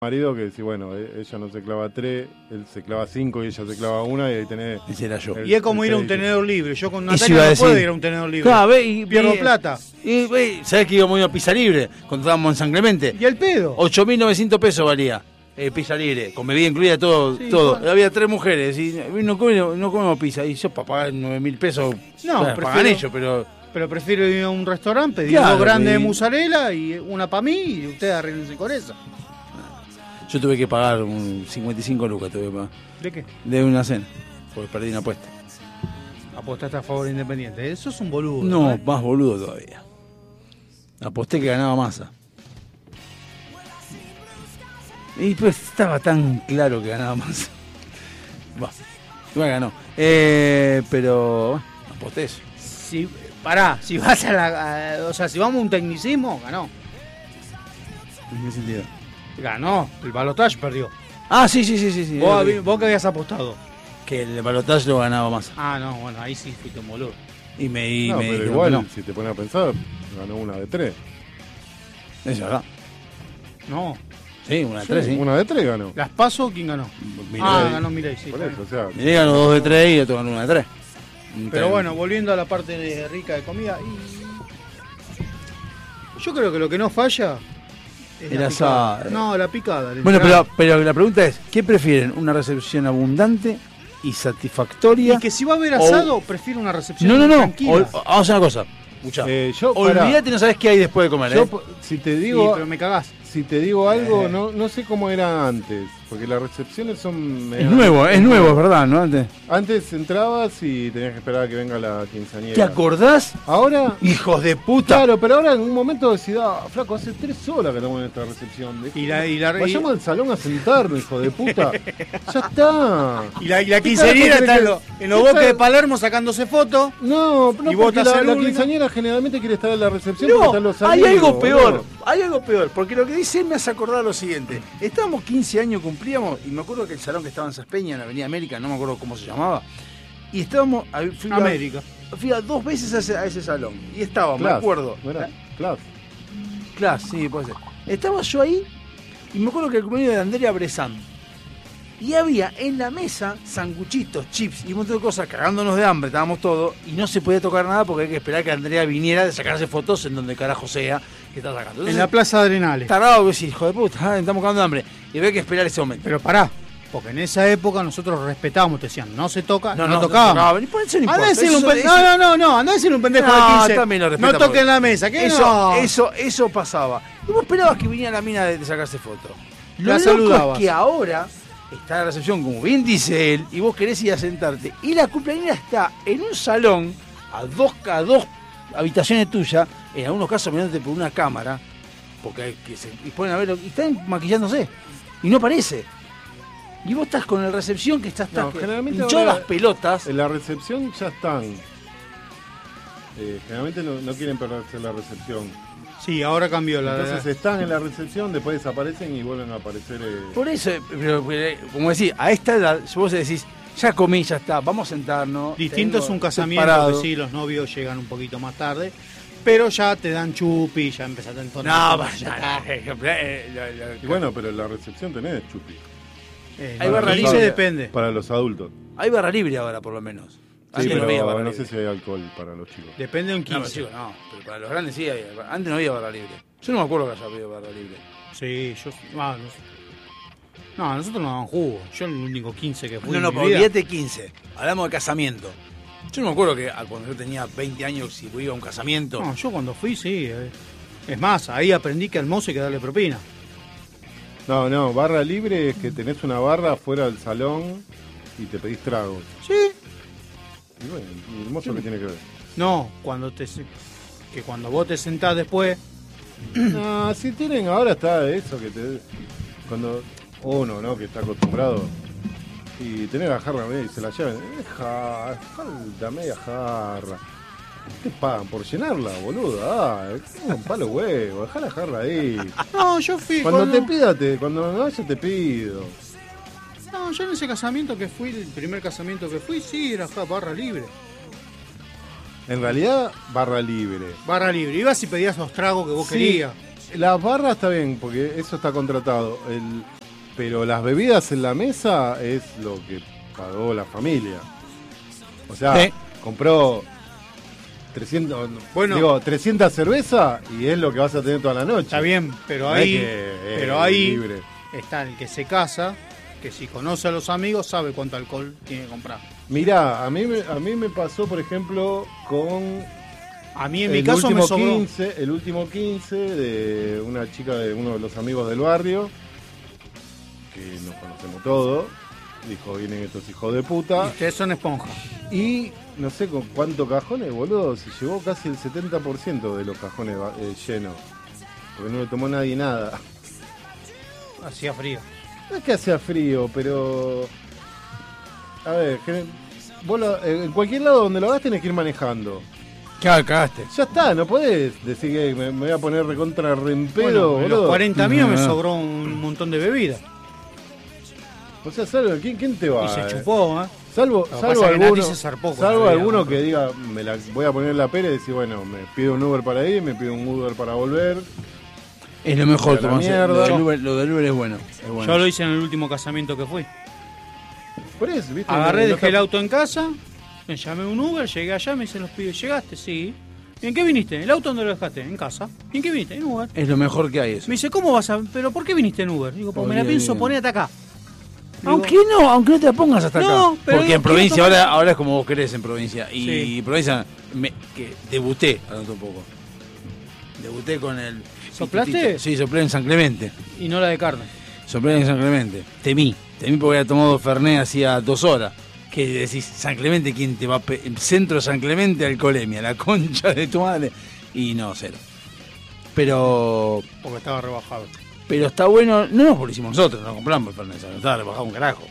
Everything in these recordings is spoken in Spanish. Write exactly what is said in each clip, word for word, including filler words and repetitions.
marido que si bueno, ella no se clava tres, él se clava cinco y ella se clava una y ahí tenés... Ese era yo. El, y es como ir a un tenedor libre. Yo con Eso Natalia no decir. puedo ir a un tenedor libre. Claro, ve, y, pierdo ve, plata. Y, ve, ¿sabés que íbamos a ir a Pizza Libre cuando estábamos en San Clemente? ¿Y el pedo? ocho mil novecientos pesos valía el Pizza Libre, con bebida incluida, todo. Sí, todo. bueno. Había tres mujeres y no comemos, no comemos pizza. Y yo para pagar nueve mil pesos, No, bueno, prefiero- pagan ellos, pero... Pero prefiero ir a un restaurante, pedir Claro, dos grandes y- de mozzarella y una para mí y ustedes arreglense con eso. Yo tuve que pagar un cincuenta y cinco lucas, tuve que pagar, ¿De qué? de una cena, porque perdí una apuesta. Apostaste a favor de Independiente. Eso es un boludo. No, ¿eh? más boludo todavía. Aposté que ganaba Massa. Y pues estaba tan claro que ganaba Massa. Bueno, igual ganó. Eh, pero bueno, aposté eso. Si, pará, si vas a la. a- o sea, si vamos a un tecnicismo, ganó. ¿En qué sentido? Ganó. El balotaje perdió. Ah, sí, sí, sí, sí. sí. ¿Vos, Eh, vos que habías apostado? Que el balotaje lo ganaba Massa. Ah, no, bueno, ahí sí fuiste un boludo. Y me, y No, me pero dijeron igual, que no. si te pones a pensar, ganó una de tres. Es verdad. No. Sí, una de Sí, tres, sí. Una de tres ganó. ¿Las paso quién ganó? Milei. Ah, ganó Milei, sí. Por está eso, bien. o sea, Milei ganó dos de tres y otro ganó una de tres. Pero bueno, volviendo a la parte de rica de comida. y- Yo creo que lo que no falla es El la picada. asado. No, la picada. Bueno, literal. pero, pero la pregunta es, ¿qué prefieren? ¿Una recepción abundante y satisfactoria? Y que si va a haber o- asado, prefiero una recepción No, no, no. tranquila. Ol- vamos a hacer una cosa. Escuchá. eh, yo, pará, Olvídate, no sabes qué hay después de comer, yo ¿eh? po- si te Sí, digo, pero me cagás. si te digo algo, Eh. no, no sé cómo era antes, porque las recepciones son... Es nuevo, es nuevo, es verdad, ¿no? Antes. Antes entrabas y tenías que esperar a que venga la quinceañera. ¿Te acordás? Ahora, Hijos de puta. claro, pero ahora en un momento decís, ah, flaco, hace tres horas que estamos en esta recepción. Dejá- Y la, y la, Vayamos al salón a sentarnos, hijo de puta. Ya está. y la, y la ¿Qué quinceañera carajo está en, tenés lo- que- en los ¿Qué bosques de tal? Palermo sacándose fotos. No, no ¿Y vos porque estás la, en la una? quinceañera generalmente quiere estar en la recepción porque No, están los hay amigos, algo peor, boludo. hay algo peor, porque lo que dice él me hace acordar lo siguiente. Estábamos quince años, cumplíamos, y me acuerdo que el salón que estaba en Saspeña, en la Avenida América, no me acuerdo cómo se llamaba, y estábamos, a- fui a- América. fui a dos veces a ese, a ese salón, y estaba, me Claro, acuerdo, ¿no era? Claro. Claro, sí, puede ser. Estaba yo ahí y me acuerdo que el cumpleaños de Andrea Bressan. Y había en la mesa sanguchitos, chips y un montón de cosas, cagándonos de hambre, estábamos todos, y no se podía tocar nada porque hay que esperar que Andrea viniera de sacarse fotos en donde carajo sea que está sacando. Entonces, En la Plaza Arenales. tarado, que sí, hijo de puta, ah, estamos cagando de hambre. Y había que esperar ese momento. Pero pará, porque en esa época nosotros respetábamos, te decían, no se toca, no, no tocábamos. Y por eso no Andá a importa. decirle un Eso- pen- eso- No, no, no, no, andá a decirle un pendejo No, de quince. también lo No respeta, toquen porque- la mesa, ¿qué Eso, no? eso, eso pasaba. Y vos esperabas que viniera la mina de, de sacarse fotos. Lo La loco saludabas. es que ahora está la recepción, como bien dice él, y vos querés ir a sentarte. Y la cumpleañera está en un salón, a dos, a dos habitaciones tuyas, en algunos casos mirándote por una cámara, porque hay que se y ponen a verlo, y están maquillándose. Y no aparece. Y vos estás con el recepción que estás No, estás generalmente hinchado ahora- las pelotas. En la recepción ya están. Eh, generalmente no, no quieren perderse la recepción. Sí, ahora cambió la... Entonces están en la recepción, después desaparecen y vuelven a aparecer. eh, Por eso, pero, pero, como decís, a esta edad, si vos decís, ya comí, ya está, vamos a sentarnos. Distinto tengo- es un estoy casamiento, parado. que sí, los novios llegan un poquito más tarde, pero ya te dan chupi, ya empezás a entonar. No, como, vaya, ya está. eh, la- la- Y bueno, pero en la recepción tenés chupi. Eh, Hay no, barra quince libre. depende. Para los adultos. hay barra libre ahora, por lo menos. Sí, Antes pero no había no, barra libre. sé si hay alcohol para los chicos. Depende de un No, pero quince. chicos, no, pero para los grandes sí hay. Antes no había barra libre. Yo no me acuerdo que haya habido barra libre. Sí, yo... ah, no, sé. No, nosotros no daban jugo. Yo el único quince que fui No, en no, mi pero vida- olvídate quince. Hablamos de casamiento. Yo no me acuerdo que ah, cuando yo tenía veinte años, si iba a un casamiento. No, yo cuando fui, sí. eh. Es más, ahí aprendí que al mozo hay que darle propina. No, no, barra libre es que tenés una barra fuera del salón y te pedís tragos. Sí. Y bueno, ¿y el mozo qué tiene que ver? No, cuando te se- que cuando vos te sentás después, No, si tienen, ahora está eso que te. Cuando uno, ¿no? Que está acostumbrado y tenés la jarra media y se la llevan. Deja, falta media jarra. ¿Qué pagan por llenarla, boludo? Ah, es un palo huevo, dejá la jarra ahí. no, yo fui Cuando con- te pida, te, cuando no vaya te pido. No, yo en ese casamiento que fui, el primer casamiento que fui, sí, era ja, barra libre. En realidad, barra libre. Barra libre. Ibas y pedías los tragos que vos Sí. querías. Las barras está bien, porque eso está contratado. El, pero las bebidas en la mesa es lo que pagó la familia. O sea, Sí. compró trescientos, Bueno. digo, trescientas cervezas y es lo que vas a tener toda la noche. Está bien, pero No es ahí, que, eh, pero ahí libre. está el que se casa, que si conoce a los amigos sabe cuánto alcohol tiene que comprar. Mirá, a mí, me, a mí me pasó, por ejemplo, con A mí en mi el caso me último sobró. quince, el último quince de una chica de uno de los amigos del barrio, que nos conocemos todos, dijo, vienen estos hijos de Y puta, ustedes son esponjas. y no sé con cuántos cajones, boludo, se llevó casi el setenta por ciento de los cajones eh, llenos, porque no le tomó nadie nada. Hacía frío. No es que hacía frío, pero... A ver, que- vos lo- en cualquier lado donde lo hagas tenés que ir manejando. Claro, cagaste. Ya está, no podés decir que me, me voy a poner recontra rempedo, Bueno, en los boludo. cuarenta míos me No. sobró un montón de bebida. O sea, salvo, ¿quién, quién te va? Y se eh? chupó, ¿eh? Salvo, Lo que salvo pasa es que alguno, Nati se zarpó con salvo la bebida, alguno ¿no? que diga, me la voy a poner en la pera y decir, bueno, me pido un Uber para ir, me pido un Uber para volver. Es lo mejor, A la tomarse. mierda. Lo del Uber, lo del Uber es bueno. Es bueno. Yo lo hice en el último casamiento que fui. Por eso, ¿viste? Agarré, No- no dejé el está- auto en casa, me llamé un Uber, llegué allá, me dicen los pibes, ¿llegaste? Sí. ¿Y en qué viniste? ¿El auto dónde lo dejaste? En casa. ¿Y en qué viniste? En Uber. Es lo mejor que hay eso. Me dice, ¿cómo vas a...? ¿Pero por qué viniste en Uber? Digo, porque me la Oye, pienso bien. poner hasta acá. Digo, Aunque no, aunque no te la pongas hasta No, acá. pero Porque digo, en provincia, quiero tomar- ahora, ahora es como vos querés en provincia. Y Sí. en provincia, me, que debuté, hablando un poco. Debuté con el. ¿Soplaste? pititito. Sí, soplé en San Clemente. Y no la de carne. Soplé en San Clemente. Temí. Temí porque había tomado Fernet hacía dos horas. Que decís, San Clemente, ¿quién te va a pe- el centro de San Clemente, alcoholemia, la concha de tu madre? Y no, cero. Pero. Porque estaba rebajado. Pero está bueno, no nos lo hicimos nosotros, no compramos el Fernet, no estaba rebajado un carajo.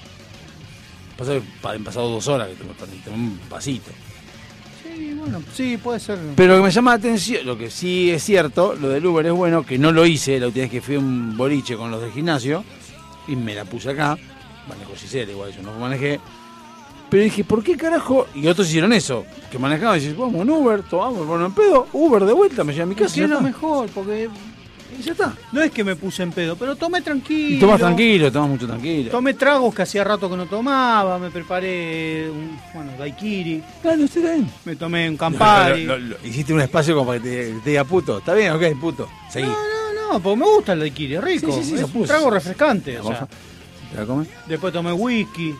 Pasa que pa- han pasado dos horas que tomé Fernet, tomé un vasito. Sí, bueno, sí, puede ser. Pero lo que me llama la atención, lo que sí es cierto, lo del Uber es bueno, que no lo hice la última vez que fui a un boliche con los del gimnasio, y me la puse acá, manejo Gisela, igual yo no manejé. Pero dije, ¿por qué carajo? Y otros hicieron eso, que manejaban y dices, vamos en Uber, tomamos, bueno, en pedo, Uber de vuelta, me lleva a mi casa Es y que ya es lo está. mejor, porque Y ya está. no es que me puse en pedo, pero tomé tranquilo. Y tomás tranquilo, tomás mucho tranquilo. Tomé tragos que hacía rato que no tomaba, me preparé un, bueno, daiquiri, Claro, usted está bien. me tomé un Campari. Lo- lo- lo- hiciste un espacio como para que te, te diga puto. Está bien, ok, puto. Seguí. No, no, no, porque me gusta el daiquiri, es rico. Sí, sí, sí, es se un puso. trago refrescante. O sea. ¿Te la comes? Después tomé whisky,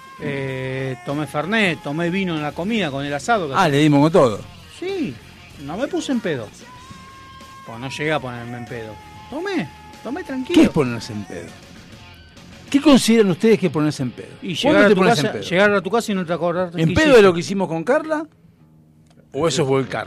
eh, tomé fernet, tomé vino en la comida con el asado. que Ah, le dimos con todo. Sí, no me puse en pedo. Pues no llegué a ponerme en pedo. Tomé, tomé tranquilo. ¿Qué es ponerse en pedo? ¿Qué consideran ustedes que es ponerse en pedo? Y ¿Cuándo llegar a, te tu pones casa, en pedo? llegar a tu casa y no te acordás ¿En pedo de lo que hicimos con Carla? ¿O eso es volcar?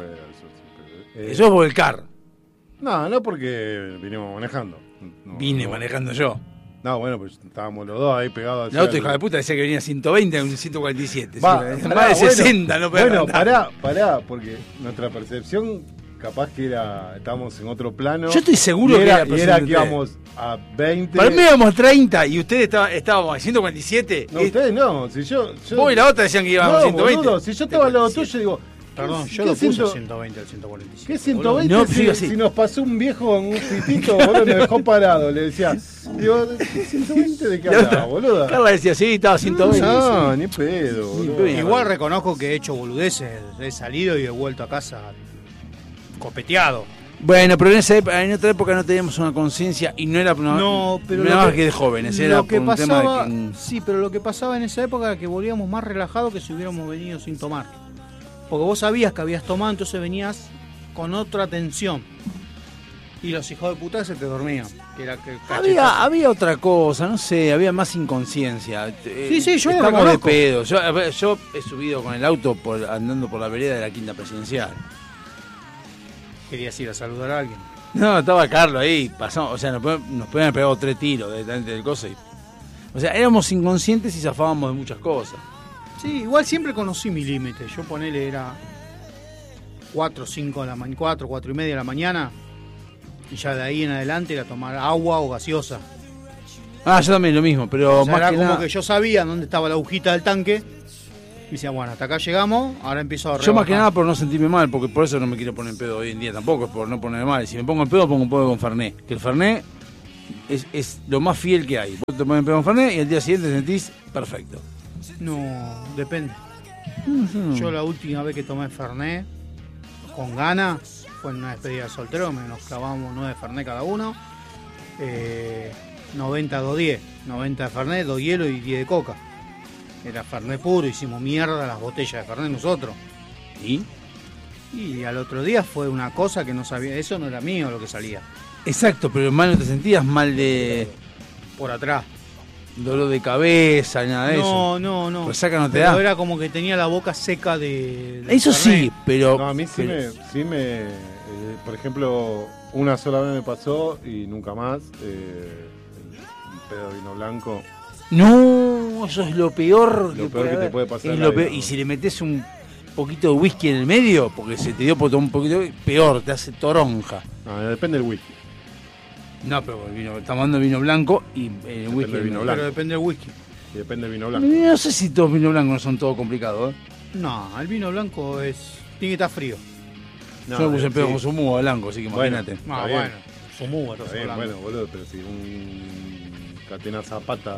Eh, Eso es volcar. No, no porque vinimos manejando. No, Vine no. manejando yo. No, bueno, pues estábamos los dos ahí pegados. La otra hija de puta decía que venía a ciento veinte, un ciento cuarenta y siete. Va, Sí, pará, más de bueno, sesenta, no pegaba Bueno, nada. pará, pará, porque nuestra percepción capaz que era, estábamos en otro plano. Yo estoy seguro y que era, era y era que ustedes. íbamos a veinte. Para mí íbamos a treinta y ustedes estaban, estábamos a ciento cuarenta y siete. No, ustedes no, si yo... yo Vos y la otra decían que íbamos no, a ciento veinte. boludo, si yo estaba al lado tuyo, digo... Perdón, ¿qué- yo qué lo puse ciento- a ciento veinte al ciento cuarenta y siete. ¿Qué ciento veinte? No, si, sigo así. si nos pasó un viejo con un fitito, boludo, nos dejó parado, le decía. Digo, ¿qué ciento veinte de qué La hablaba, otra- boludo? Carla decía, sí, estaba a ciento veinte. No, ni pedo, boludo. pedo. Igual reconozco que he hecho boludeces, he salido y he vuelto a casa copeteado. Bueno, pero en esa época, en otra época no teníamos una conciencia y no era, no, No, pero no era lo más que- que de jóvenes, era lo que por un tema pasaba, de que... sí, pero lo que pasaba en esa época era que volvíamos más relajados que si hubiéramos venido sin tomar. Porque vos sabías que habías tomado, entonces venías con otra tensión. Y los hijos de puta se te dormían. Que era que Había, había otra cosa, no sé, había más inconsciencia. Eh, Sí, sí, yo lo Estamos de reconozco. pedo. Yo, a ver, yo he subido con el auto por, andando por la vereda de la Quinta Presidencial. Querías ir a saludar a alguien. No, estaba Carlos ahí, pasamos, o sea, nos, podían- nos podían haber pegado tres tiros directamente del coso. Y, o sea, éramos inconscientes y zafábamos de muchas cosas. Sí, igual siempre conocí mi límite. Yo ponele era cuatro, cinco de la mañana, cuatro, cuatro y media de la mañana. Y ya de ahí en adelante era tomar agua o gaseosa. Ah, yo también lo mismo, pero O sea, más era que como nada... que yo sabía dónde estaba la agujita del tanque Y decía, bueno, hasta acá llegamos, ahora empiezo a rebajar. Yo más que nada por no sentirme mal, porque por eso no me quiero poner en pedo hoy en día tampoco, es por no ponerme mal. Si me pongo en pedo, pongo en pedo con Fernet. Que el Fernet es, es lo más fiel que hay. Vos te pones en pedo con Fernet y al día siguiente te sentís perfecto. No, depende. Mm. Yo la última vez que tomé Fernet con ganas fue en una despedida de soltero, me nos clavamos nueve Fernet cada uno. Eh, noventa, dos diez. noventa de Fernet, dos hielo y diez de coca. Era Fernet puro, hicimos mierda las botellas de Fernet nosotros. ¿Y? Y al otro día fue una cosa que no sabía, eso no era mío lo que salía. Exacto, pero mal no te sentías, mal de Por atrás. dolor de cabeza, nada de eso. No, no, no. Resaca no te Pero da. era como que tenía la boca seca de... de Eso Fernet. sí, pero... No, a mí sí pero- me, sí me eh, por ejemplo, una sola vez me pasó y nunca más, eh, el, el pedo de vino blanco. No, eso es lo peor, Lo peor que te haber. puede pasar Es en lo la peor. vida, Y ¿no? si le metes un poquito de whisky en el medio, porque se te dio por tomar un poquito, peor, te hace toronja. No, depende del whisky. No, pero el vino, estamos hablando de vino blanco y el whisky. del vino no. blanco. Pero depende del whisky. Y depende del vino blanco. No sé si todos vinos blancos no son todo complicados, ¿eh? No, el vino blanco es tiene que estar frío. No, Yo me puse en pedo sí. con su mugo blanco, así que Bueno. imagínate. Ah, Está bien. bueno. Somúa, Está estás bien, hablando. bueno, boludo, pero si un Catena Zapata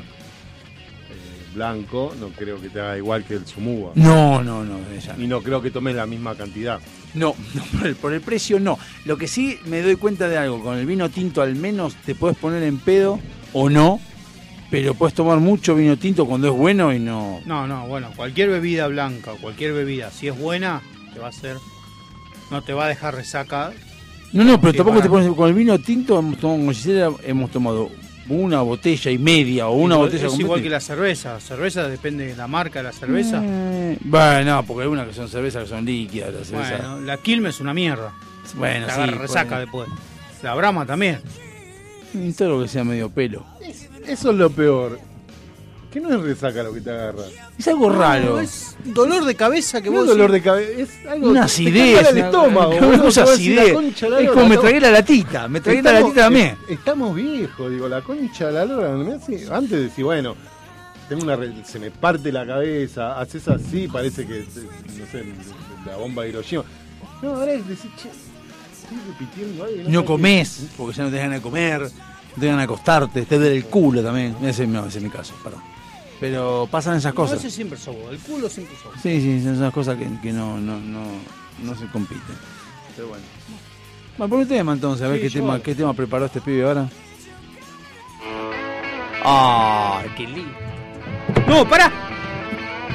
eh, blanco, no creo que te haga igual que el Sumuba. No, no, no, ya. Y no creo que tomes la misma cantidad. No, no por, el, por el precio no. Lo que sí me doy cuenta de algo, con el vino tinto al menos te puedes poner en pedo o no, pero puedes tomar mucho vino tinto cuando es bueno y no... No, no, bueno, cualquier bebida blanca, cualquier bebida, si es buena, te va a hacer, no te va a dejar resaca. No, no, pero Sí, tampoco para- te pones... Con el vino tinto hemos tomado, como Gisela, hemos tomado una botella y media o una Igual- botella es completa. igual que la cerveza, cerveza depende de la marca de la cerveza. Eh, bueno, porque hay unas que son cervezas que son líquidas, la cerveza... Bueno, la Quilmes es una mierda, Bueno, te sí, agarra resaca puede- después. La Brahma también. Y todo lo que sea medio pelo. Eso es lo peor. Que no es resaca lo que te agarra. Es algo raro. No, es dolor de cabeza que No vos es dolor decís, de cabeza, es algo Una te acidez. carga el una- estómago. una boludo, cosa te voy a decir, la acidez. concha de la Es lora, como me estamos- tragué la latita. Me tragué la estamos- latita también. es- Estamos viejos, digo, la concha de la lora. ¿no? Así, antes de decir, bueno, tengo una re- se me parte la cabeza, haces así, parece que, no sé, la bomba de Hiroshima. No, ahora es decir, che, estoy repitiendo algo. No comés, porque ya no te ganas de comer, no te ganas de acostarte, te duele el culo también. Ese, no, ese es mi caso, perdón. Pero pasan esas no, cosas. ese siempre sos vos, el culo siempre sos vos. Sí, sí, son esas cosas que, que no, no, no, no se compiten. Pero bueno. Bueno, por un tema entonces, a ver Sí, qué yo- tema, qué tema preparó este pibe ahora. ¡Ah, qué lindo! No, pará.